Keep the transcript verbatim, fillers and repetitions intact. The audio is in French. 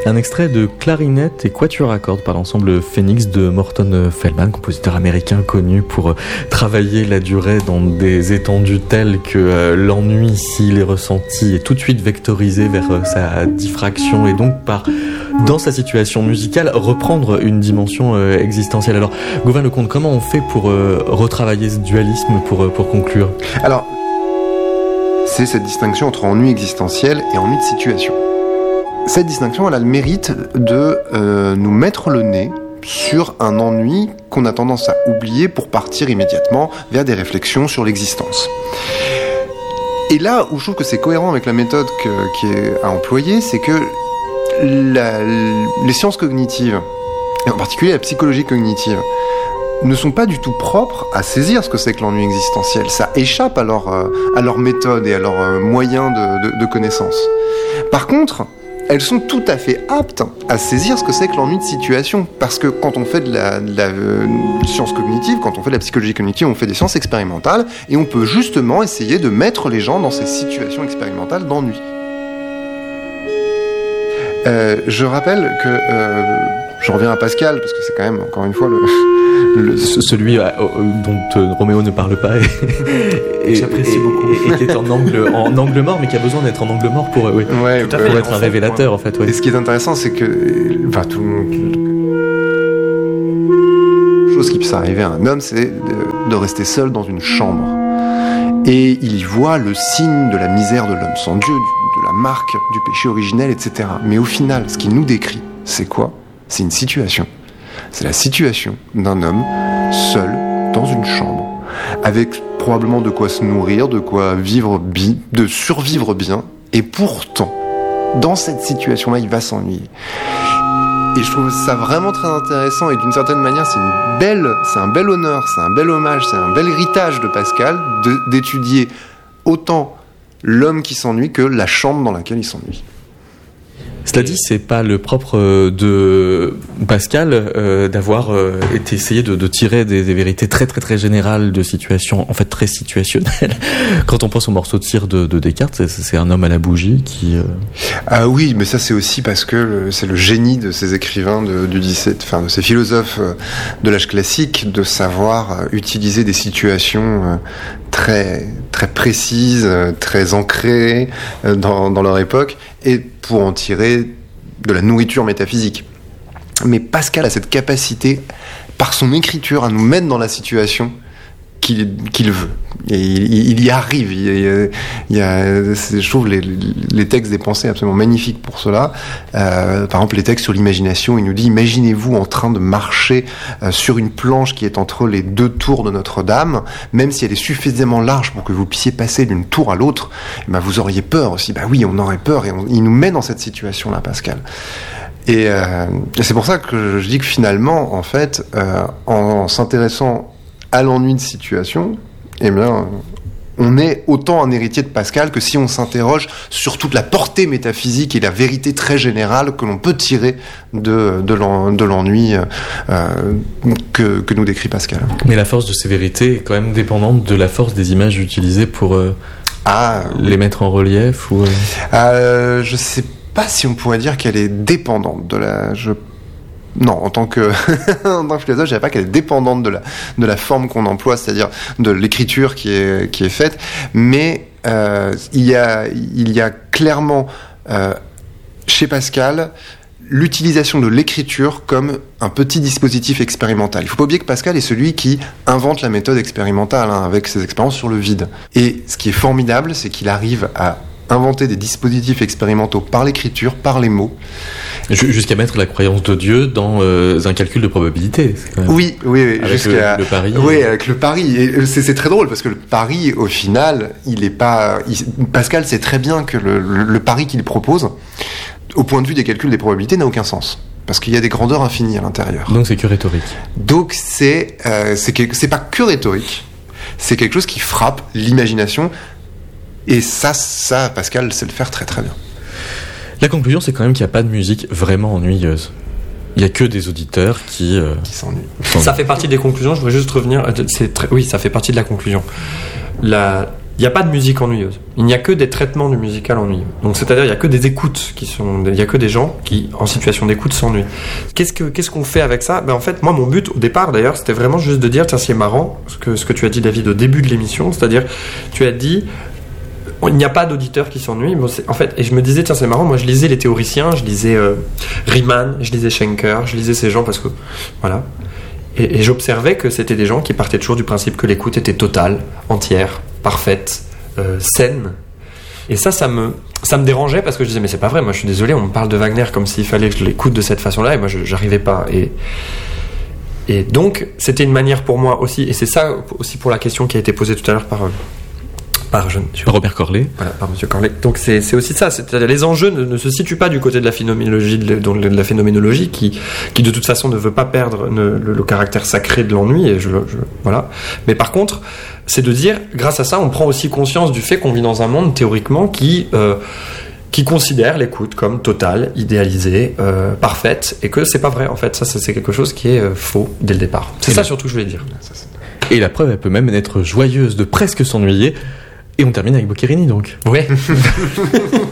Un extrait de clarinette et quatuor à cordes par l'ensemble Phoenix de Morton Feldman, compositeur américain connu pour travailler la durée dans des étendues telles que euh, l'ennui, s'il est ressenti, est tout de suite vectorisé vers euh, sa diffraction et donc par, dans sa situation musicale, reprendre une dimension euh, existentielle. Alors, Gauvin Lecomte, comment on fait pour euh, retravailler ce dualisme pour, euh, pour conclure ? Alors, c'est cette distinction entre ennui existentiel et ennui de situation. Cette distinction, elle a le mérite de euh, nous mettre le nez sur un ennui qu'on a tendance à oublier pour partir immédiatement vers des réflexions sur l'existence. Et là où je trouve que c'est cohérent avec la méthode que, qui est à employer, c'est que la, les sciences cognitives, et en particulier la psychologie cognitive, ne sont pas du tout propres à saisir ce que c'est que l'ennui existentiel. Ça échappe à leur, euh, à leur méthode et à leurs euh, moyens de, de, de connaissance. Par contre, elles sont tout à fait aptes à saisir ce que c'est que l'ennui de situation. Parce que quand on fait de la, de la euh, science cognitive, quand on fait de la psychologie cognitive, on fait des sciences expérimentales et on peut justement essayer de mettre les gens dans ces situations expérimentales d'ennui. Euh, je rappelle que... Euh, je reviens à Pascal, parce que c'est quand même, encore une fois, le... le... Celui euh, dont euh, Roméo ne parle pas et, et j'apprécie et, beaucoup. Et, et qui est en angle, en angle mort, mais qui a besoin d'être en angle mort pour, euh, oui, ouais, pour euh, être un révélateur, en fait. Ouais. Et ce qui est intéressant, c'est que... Enfin, tout le monde... chose qui puisse arriver à un homme, c'est de, de rester seul dans une chambre. Et il y voit le signe de la misère de l'homme sans Dieu, du, de la marque du péché originel, et cetera. Mais au final, ce qu'il nous décrit, c'est quoi ? C'est une situation. C'est la situation d'un homme seul dans une chambre, avec probablement de quoi se nourrir, de quoi vivre bien, de survivre bien. Et pourtant, dans cette situation-là, il va s'ennuyer. Et je trouve ça vraiment très intéressant et d'une certaine manière, c'est une belle, c'est un bel honneur, c'est un bel hommage, c'est un bel héritage de Pascal de, d'étudier autant l'homme qui s'ennuie que la chambre dans laquelle il s'ennuie. Cela dit, c'est pas le propre de Pascal euh, d'avoir euh, été essayé de, de tirer des, des vérités très très très générales de situations, en fait très situationnelles. Quand on pense au morceau de cire de, de Descartes, c'est, c'est un homme à la bougie qui. Euh... Ah oui, mais ça c'est aussi parce que le, c'est le génie de ces écrivains de, du dix-sept, enfin de ces philosophes de l'âge classique, de savoir utiliser des situations très très précises, très ancrées dans, dans leur époque, et pour en tirer de la nourriture métaphysique. Mais Pascal a cette capacité, par son écriture, à nous mettre dans la situation qu'il, qu'il veut. Et il, il y arrive. Il y a, il y a, je trouve les, les textes des pensées absolument magnifiques pour cela. Euh, par exemple, les textes sur l'imagination, il nous dit « Imaginez-vous en train de marcher euh, sur une planche qui est entre les deux tours de Notre-Dame, même si elle est suffisamment large pour que vous puissiez passer d'une tour à l'autre, eh ben vous auriez peur aussi. » Ben oui, on aurait peur. Et on, il nous met dans cette situation-là, Pascal. Et, euh, et c'est pour ça que je dis que finalement, en fait, euh, en, en s'intéressant à l'ennui de situation, eh bien, on est autant un héritier de Pascal que si on s'interroge sur toute la portée métaphysique et la vérité très générale que l'on peut tirer de, de, l'en, de l'ennui euh, que, que nous décrit Pascal. Mais la force de ces vérités est quand même dépendante de la force des images utilisées pour euh, ah, les oui. mettre en relief ou, euh... Euh, je sais pas si on pourrait dire qu'elle est dépendante de la... Je Non, en tant que, en tant que philosophe, je dirais pas qu'elle est dépendante de la, de la forme qu'on emploie, c'est-à-dire de l'écriture qui est, qui est faite, mais euh, il y a, il y a clairement euh, chez Pascal l'utilisation de l'écriture comme un petit dispositif expérimental. Il ne faut pas oublier que Pascal est celui qui invente la méthode expérimentale hein, avec ses expériences sur le vide. Et ce qui est formidable, c'est qu'il arrive à inventer des dispositifs expérimentaux par l'écriture, par les mots. Jusqu'à mettre la croyance de Dieu dans euh, un calcul de probabilité. Oui, oui, oui. Avec jusqu'à le, le pari. Oui, avec le pari. Et c'est, c'est très drôle parce que le pari, au final, il est pas. Il, Pascal sait très bien que le, le, le pari qu'il propose, au point de vue des calculs des probabilités, n'a aucun sens. Parce qu'il y a des grandeurs infinies à l'intérieur. Donc c'est que rhétorique. Donc c'est, euh, c'est, que, c'est pas que rhétorique. C'est quelque chose qui frappe l'imagination. Et ça, ça, Pascal sait le faire très très bien. La conclusion, c'est quand même qu'il n'y a pas de musique vraiment ennuyeuse. Il n'y a que des auditeurs qui... Euh, qui s'ennuient. Ça fait partie des conclusions, je voudrais juste revenir... C'est très, oui, ça fait partie de la conclusion. La, il n'y a pas de musique ennuyeuse. Il n'y a que des traitements du musical ennuyeux. Donc, c'est-à-dire, il n'y a que des écoutes qui sont, il n'y a que des gens qui, en situation d'écoute, s'ennuient. Qu'est-ce que, qu'est-ce qu'on fait avec ça? Ben, en fait, moi, mon but, au départ, d'ailleurs, c'était vraiment juste de dire, tiens, c'est marrant, ce que, ce que tu as dit, David, au début de l'émission, c'est-à-dire, tu as dit, il n'y a pas d'auditeurs qui s'ennuient. Bon, en fait, et je me disais, tiens, c'est marrant, moi, je lisais les théoriciens, je lisais euh, Riemann, je lisais Schenker, je lisais ces gens parce que, voilà. Et, et j'observais que c'était des gens qui partaient toujours du principe que l'écoute était totale, entière, parfaite, euh, saine. Et ça, ça me, ça me dérangeait parce que je disais, mais c'est pas vrai, moi je suis désolé, on me parle de Wagner comme s'il fallait que je l'écoute de cette façon-là, et moi je, j'arrivais pas. Et, et donc, c'était une manière pour moi aussi, et c'est ça aussi pour la question qui a été posée tout à l'heure par... Par, je, je, Robert Corley. Voilà, par Monsieur Corley. Donc c'est, c'est aussi ça. C'est-à-dire les enjeux ne, ne se situent pas du côté de la phénoménologie, de, de, de la phénoménologie qui, qui de toute façon ne veut pas perdre ne, le, le caractère sacré de l'ennui. Et je, je, voilà. Mais par contre, c'est de dire, grâce à ça, on prend aussi conscience du fait qu'on vit dans un monde théoriquement qui euh, qui considère l'écoute comme totale, idéalisée, euh, parfaite, et que c'est pas vrai. En fait, ça, c'est quelque chose qui est euh, faux dès le départ. C'est et ça surtout que je voulais dire. Et la preuve, elle peut même être joyeuse de presque s'ennuyer. Et on termine avec Boccherini, donc. Ouais.